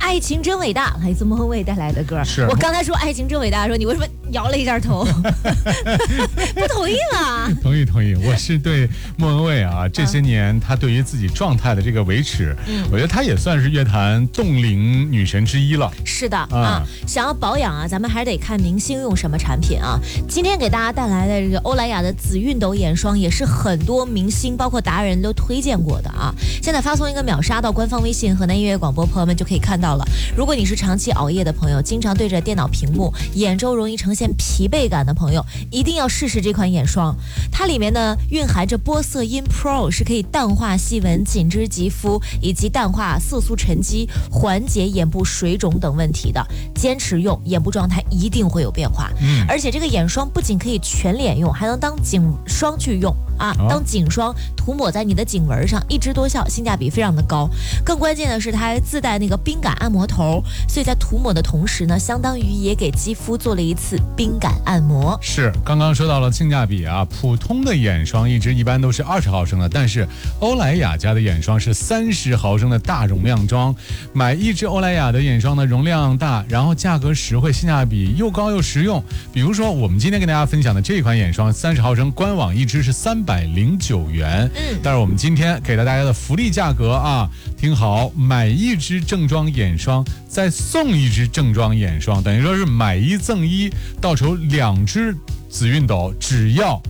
爱情真伟大，来自莫文蔚带来的歌。 是我刚才说爱情真伟大，说你为什么摇了一下头？不同意了？ 同意，我是对莫文蔚啊，这些年她对于自己状态的这个维持，我觉得她也算是乐坛冻龄女神之一了。 是的啊，想要保养啊，咱们还得看明星用什么产品啊。今天给大家带来的这个欧莱雅的紫熨斗眼霜，也是很多明星包括达人都推荐过的啊。现在发送一个秒杀到官方微信河南音乐广播，朋友们就可以看到了。如果你是长期熬夜的朋友，经常对着电脑屏幕，眼周容易呈现疲惫感的朋友，一定要试试这款眼霜。它里面呢蕴含着玻色因 Pro， 是可以淡化细纹、紧致肌肤以及淡化色素沉积、缓解眼部水肿等问题的。坚持用，眼部状态一定会有变化。而且这个眼霜不仅可以全脸用，还能当颈霜去用啊，当颈霜涂抹在你的颈纹上，一支多效，性价比非常的高。更关键的是，它还自带那个冰感按摩头，所以在涂抹的同时呢，相当于也给肌肤做了一次冰感按摩。 是，刚刚说到了性价比啊，普通的眼霜一支一般都是20毫升的，但是欧莱雅家的眼霜是30毫升的大容量装。买一支欧莱雅的眼霜呢，容量大，然后价格实惠，性价比又高又实用。比如说我们今天跟大家分享的这款眼霜，30毫升官网一支是309元，但是我们今天给到大家的福利价格啊，听好，买一支正装眼霜再送一支正装眼霜，等于说是买一赠一，到手2支紫熨斗只要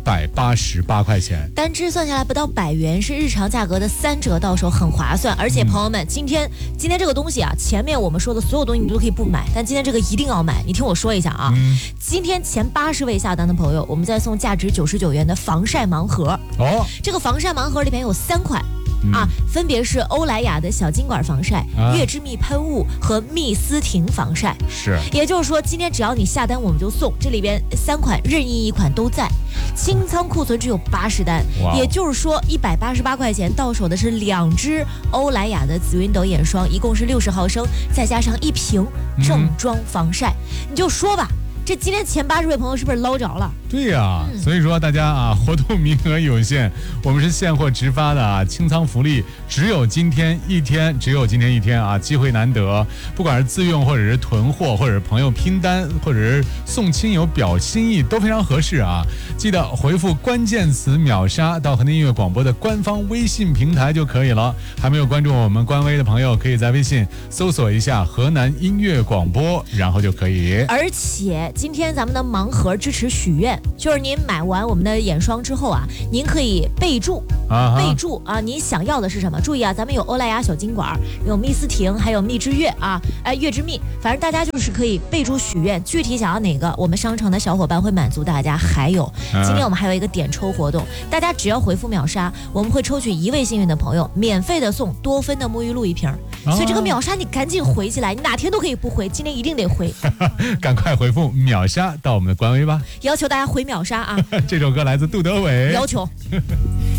188块钱， 单支算下来不到100元，是日常价格的3折到手，很划算。而且朋友们，今天这个东西啊，前面我们说的所有东西你都可以不买，但今天这个一定要买。你听我说一下啊，今天前80位下单的朋友，我们再送价值99元的防晒盲盒。这个防晒盲盒里面有3款。分别是欧莱雅的小金管防晒、月之蜜喷雾和蜜丝婷防晒。 是， 也就是说，今天只要你下单，我们就送。这里边3款任意一款都在，清仓库存只有80单，也就是说188块钱到手的是2支欧莱雅的紫熨斗眼霜，一共是60毫升，再加上1瓶正装防晒。你就说吧，这今天前80位朋友是不是捞着了？ 对呀，所以说大家啊，活动名额有限，我们是现货直发的啊，清仓福利只有今天一天啊，机会难得，不管是自用或者是囤货，或者是朋友拼单，或者是送亲友表心意，都非常合适啊。记得回复关键词秒杀到河南音乐广播的官方微信平台就可以了。还没有关注我们官微的朋友，可以在微信搜索一下河南音乐广播，然后就可以。 而且今天咱们的盲盒支持许愿，就是您买完我们的眼霜之后啊，您可以备注啊，您想要的是什么？注意啊，咱们有欧莱雅小金管，有蜜丝婷，还有蜜之月啊，月之蜜，反正大家就是可以备注许愿，具体想要哪个，我们商城的小伙伴会满足大家。还有，今天我们还有一个点抽活动，大家只要回复秒杀，我们会抽取1位幸运的朋友，免费的送多芬的沐浴露1瓶。所以这个秒杀你赶紧回起来，你哪天都可以不回，今天一定得回。 赶快回复秒杀到我们的官微吧， 要求大家回秒杀啊！ 这首歌来自杜德伟， 要求。